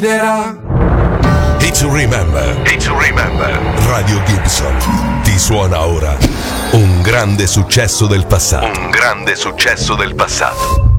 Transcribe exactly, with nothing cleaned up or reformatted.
It's to remember. It's to remember. Radio Gibson ti suona ora un grande successo del passato. Un grande successo del passato.